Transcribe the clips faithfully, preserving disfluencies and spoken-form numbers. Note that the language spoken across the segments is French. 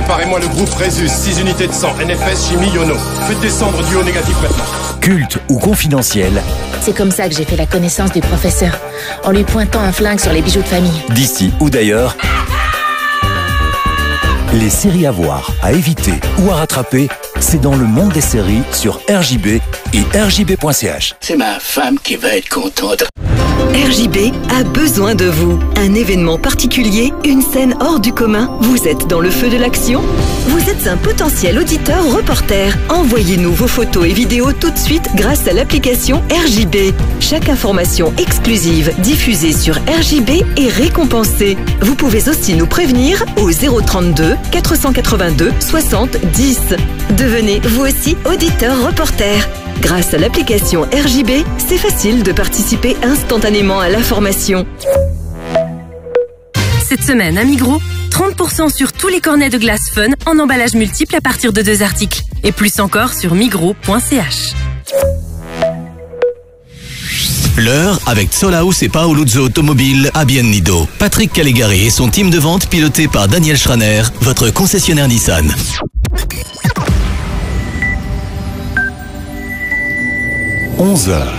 Préparez-moi le groupe Résus, six unités de sang, N F S, chimie, Yono. Faites descendre du haut négatif maintenant. Culte ou confidentiel. C'est comme ça que j'ai fait la connaissance du professeur, en lui pointant un flingue sur les bijoux de famille. D'ici ou d'ailleurs, les séries à voir, à éviter ou à rattraper, c'est dans le monde des séries sur R J B et R J B point C H. C'est ma femme qui va être contente. R J B a besoin de vous. Un événement particulier, une scène hors du commun. Vous êtes dans le feu de l'action? Vous êtes un potentiel auditeur reporter. Envoyez-nous vos photos et vidéos tout de suite grâce à l'application R J B. Chaque information exclusive diffusée sur R J B est récompensée. Vous pouvez aussi nous prévenir au zéro trente-deux quatre cent quatre-vingt-deux soixante dix. Devenez vous aussi auditeur reporter. Grâce à l'application R J B, c'est facile de participer instantanément à l'information. Cette semaine à Migros, trente pour cent sur tous les cornets de glace Fun en emballage multiple à partir de deux articles. Et plus encore sur migros point c h. L'heure avec Zollhaus et Paoluzzo Automobile à Biennido. Patrick Caligari et son team de vente piloté par Daniel Schraner, votre concessionnaire Nissan. onze heures.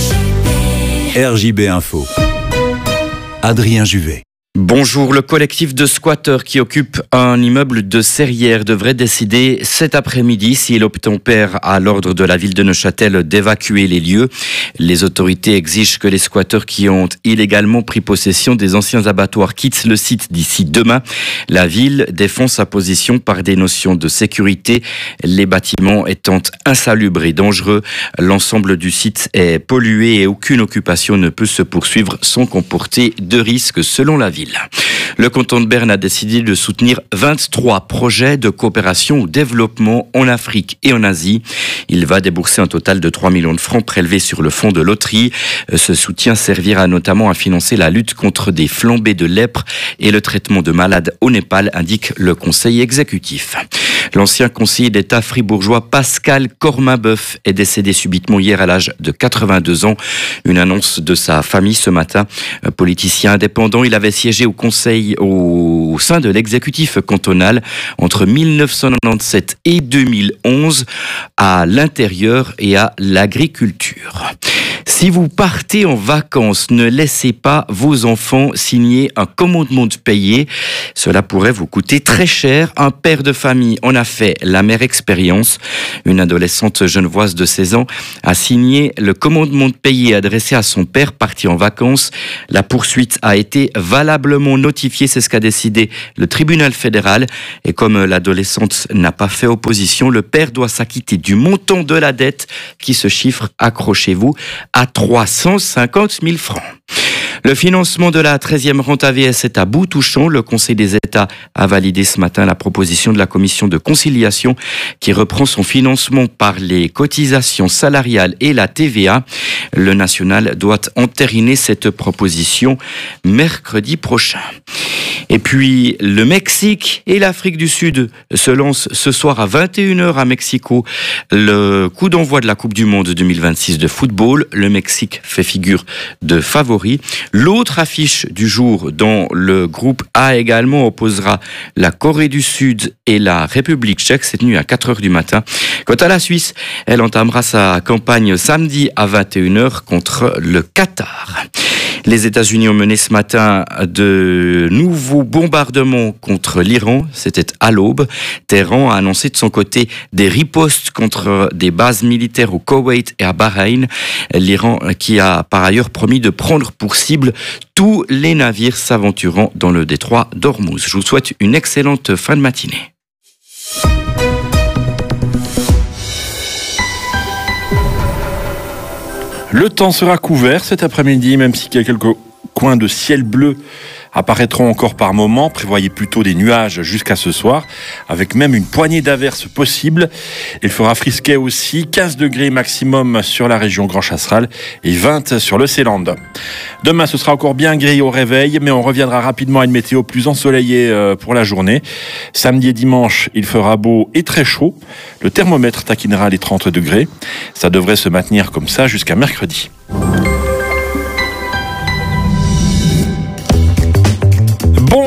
R J B Info. Adrien Juvet. Bonjour, le collectif de squatteurs qui occupe un immeuble de Serrières devrait décider cet après-midi s'il obtempère à l'ordre de la ville de Neuchâtel d'évacuer les lieux. Les autorités exigent que les squatteurs qui ont illégalement pris possession des anciens abattoirs quittent le site d'ici demain. La ville défend sa position par des notions de sécurité, les bâtiments étant insalubres et dangereux. L'ensemble du site est pollué et aucune occupation ne peut se poursuivre sans comporter de risques selon la ville. Le canton de Berne a décidé de soutenir vingt-trois projets de coopération au développement en Afrique et en Asie. Il va débourser un total de trois millions de francs prélevés sur le fonds de loterie. Ce soutien servira notamment à financer la lutte contre des flambées de lèpre et le traitement de malades au Népal, indique le conseil exécutif. L'ancien conseiller d'État fribourgeois Pascal Cormabeuf est décédé subitement hier à l'âge de quatre-vingt-deux ans. Une annonce de sa famille ce matin. Politicien indépendant, il avait siégé au conseil au sein de l'exécutif cantonal entre mille neuf cent quatre-vingt-dix-sept et deux mille onze à l'intérieur et à l'agriculture. Si vous partez en vacances, ne laissez pas vos enfants signer un commandement de payer. Cela pourrait vous coûter très cher. Un père de famille en a fait l'amère expérience. Une adolescente genevoise de seize ans a signé le commandement de payer adressé à son père parti en vacances. La poursuite a été valablement notifiée, c'est ce qu'a décidé le tribunal fédéral. Et comme l'adolescente n'a pas fait opposition, le père doit s'acquitter du montant de la dette qui se chiffre, accrochez-vous, à trois cent cinquante mille francs. Le financement de la treizième rente A V S est à bout touchant. Le Conseil des États a validé ce matin la proposition de la commission de conciliation qui reprend son financement par les cotisations salariales et la T V A. Le national doit entériner cette proposition mercredi prochain. Et puis, le Mexique et l'Afrique du Sud se lancent ce soir à vingt et une heures à Mexico. Le coup d'envoi de la Coupe du Monde deux mille vingt-six de football. Le Mexique fait figure de favori. L'autre affiche du jour dans le groupe A également opposera la Corée du Sud et la République tchèque. C'est tenu à quatre heures du matin. Quant à la Suisse, elle entamera sa campagne samedi à vingt et une heures contre le Qatar. Les États-Unis ont mené ce matin de nouveaux bombardements contre l'Iran. C'était à l'aube. Téhéran a annoncé de son côté des ripostes contre des bases militaires au Koweït et à Bahreïn. L'Iran qui a par ailleurs promis de prendre pour cible tous les navires s'aventurant dans le détroit d'Ormuz. Je vous souhaite une excellente fin de matinée. Le temps sera couvert cet après-midi, même si quelques coins de ciel bleu apparaîtront encore par moments. Prévoyez plutôt des nuages jusqu'à ce soir, avec même une poignée d'averses possibles. Il fera frisquet aussi, quinze degrés maximum sur la région Grand Chasseral et vingt sur le Céland. Demain, ce sera encore bien gris au réveil, mais on reviendra rapidement à une météo plus ensoleillée pour la journée. Samedi et dimanche, il fera beau et très chaud. Le thermomètre taquinera les trente degrés. Ça devrait se maintenir comme ça jusqu'à mercredi. Bon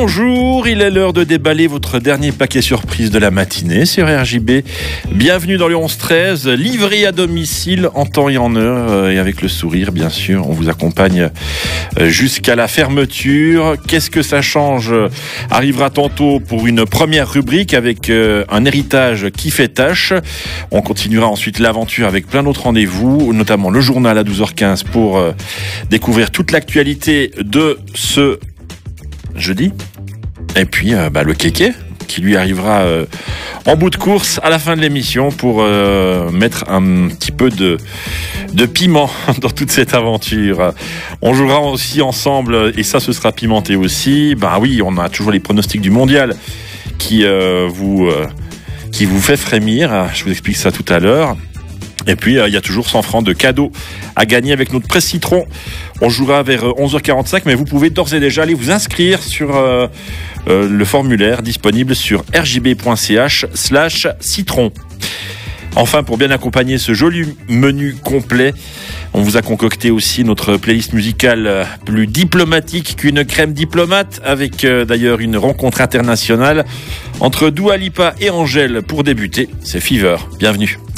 Bonjour, il est l'heure de déballer votre dernier paquet surprise de la matinée sur R J B. Bienvenue dans le onze treize, livré à domicile en temps et en heure et avec le sourire bien sûr. On vous accompagne jusqu'à la fermeture. Qu'est-ce que ça change arrivera tantôt pour une première rubrique avec un héritage qui fait tâche. On continuera ensuite l'aventure avec plein d'autres rendez-vous, notamment le journal à douze heures quinze pour découvrir toute l'actualité de ce jeudi. Et puis euh, bah, le kéké qui lui arrivera euh, en bout de course à la fin de l'émission pour euh, mettre un petit peu de, de piment dans toute cette aventure. On jouera aussi ensemble et ça ce sera pimenté aussi. Bah oui, on a toujours les pronostics du mondial qui euh, vous euh, qui vous fait frémir. Je vous explique ça tout à l'heure. Et puis, il euh, y a toujours cent francs de cadeaux à gagner avec notre presse citron. On jouera vers onze heures quarante-cinq, mais vous pouvez d'ores et déjà aller vous inscrire sur euh, euh, le formulaire disponible sur rjb.ch slash citron. Enfin, pour bien accompagner ce joli menu complet, on vous a concocté aussi notre playlist musicale plus diplomatique qu'une crème diplomate, avec euh, d'ailleurs une rencontre internationale entre Dua Lipa et Angèle pour débuter. C'est Fever. Bienvenue.